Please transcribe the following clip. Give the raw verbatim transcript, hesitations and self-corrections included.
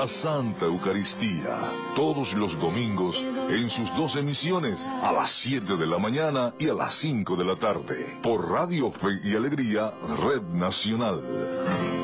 la Santa Eucaristía, todos los domingos en sus dos emisiones, a las siete de la mañana y a las cinco de la tarde, por Radio Fe y Alegría, Red Nacional.